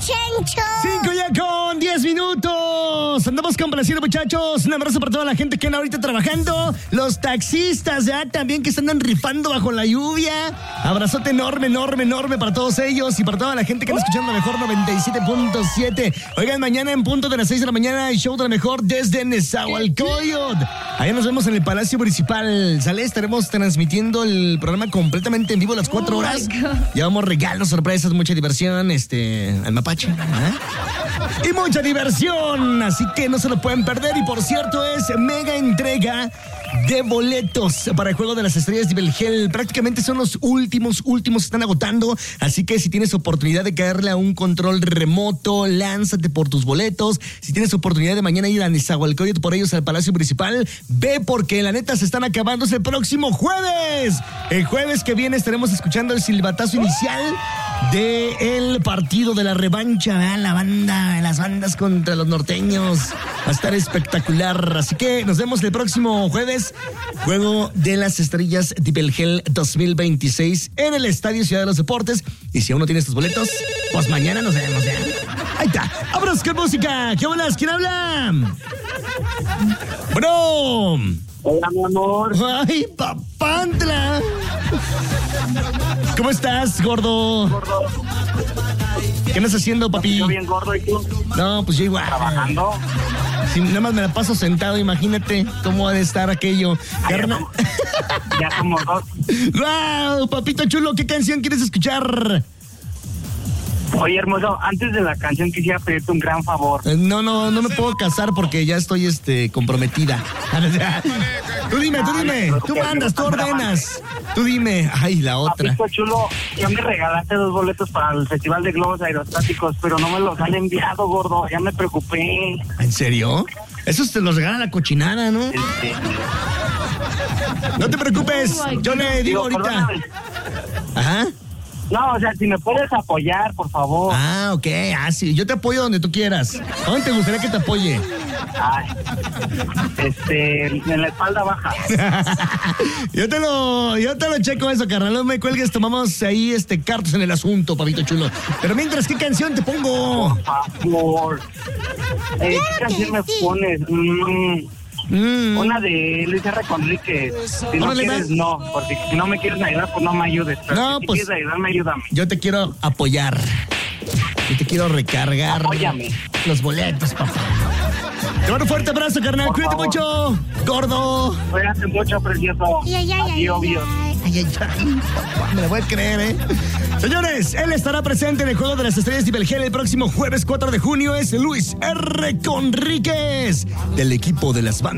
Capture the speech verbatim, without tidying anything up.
Chencho. Cinco ya con diez minutos. Andamos complaciendo, muchachos. Un abrazo para toda la gente que anda ahorita trabajando. Los taxistas ya también que se andan rifando bajo la lluvia. Abrazote enorme, enorme, enorme para todos ellos y para toda la gente que anda escuchando la mejor noventa y siete punto siete. Oigan, mañana en punto de las seis de la mañana, el show de la mejor desde Nezahualcóyotl. Allá nos vemos en el Palacio Municipal. ¿Sale? Estaremos transmitiendo el programa completamente en vivo a las cuatro horas. Llevamos regalos, sorpresas, mucha diversión, este, al mapache. ¿eh? Y mucha diversión, así que no se lo pueden perder. Y por cierto, es mega entrega de boletos para el Juego de las Estrellas de Belgel. Prácticamente son los últimos, últimos se están agotando. Así que si tienes oportunidad de caerle a un control remoto, lánzate por tus boletos. Si tienes oportunidad de mañana ir a Nezahualcóyotl por ellos al Palacio Municipal, ve porque la neta se están acabando el próximo jueves. El jueves que viene estaremos escuchando el silbatazo inicial del partido de la revancha, ¿eh? La banda, las bandas contra los norteños. Va a estar espectacular. Así que nos vemos el próximo jueves. Juego de las Estrellas de Belgel dos mil veintiséis en el Estadio Ciudad de los Deportes. Y si aún no tienes tus boletos, pues mañana nos vemos ya. Ahí está. ¡Vámonos con música! ¿Qué bolas? ¿Quién habla? Bueno. Hola, mi amor. ¡Ay, papantla! ¿Cómo estás, gordo? Gordo. ¿Qué andas haciendo, papi? Yo bien gordo, ¿y tú? No, pues yo igual. ¿Trabajando? Si nada más me la paso sentado, imagínate cómo ha de estar aquello. Ay, Carna... ya somos dos. ¡Wow! Papito chulo, ¿qué canción quieres escuchar? Oye, hermoso, antes de la canción quisiera pedirte un gran favor. Eh, No, no, no me puedo casar porque ya estoy este comprometida. Tú dime, tú dime. Tú mandas, tú ordenas. Tú dime. Ay, la otra. Papito chulo, ya me regalaste dos boletos para el Festival de Globos Aerostáticos, pero no me los han enviado, gordo. Ya me preocupé. ¿En serio? Esos te los regala la cochinada, ¿no? Este, No te preocupes. Yo le digo digo, ahorita. perdóname. Ajá. No, o sea, si me puedes apoyar, por favor. Ah, ok. Ah, sí. Yo te apoyo donde tú quieras. ¿A dónde te gustaría que te apoye? Ay, este, en la espalda baja. yo te lo, yo te lo checo eso, carnal. No me cuelgues, tomamos ahí este cartas en el asunto, papito chulo. Pero mientras, ¿qué canción te pongo? Por favor. Eh, ¿Qué canción me pones? Mm, Mm. Una de Luis R. Conríquez. Si no Órale, quieres, va. no. Porque si no me quieres ayudar, pues no me ayudes. Pero No, si pues- quieres ayudarme, ayúdame. Yo te quiero apoyar. Yo te quiero recargar Apóyame. los boletos, papá. Te mando un fuerte abrazo, carnal. Por Cuídate favor. mucho, gordo. Cuídate mucho, precioso. Ay, ay, ay, ay, Adiós, ay, adiós. ay. Ay, ay, ay, papá, me la voy a creer, ¿eh? Señores, él estará presente en el Juego de las Estrellas de Belgel el próximo jueves cuatro de junio. Es Luis R. Conríquez, del equipo de las bandas.